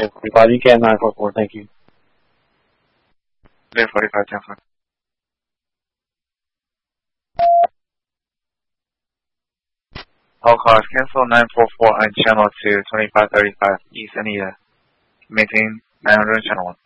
45, you can 944, thank you. 45, 10-4. All cars cancel 944 on channel 2, 2535 East Anita. Maintain 900 channel 1.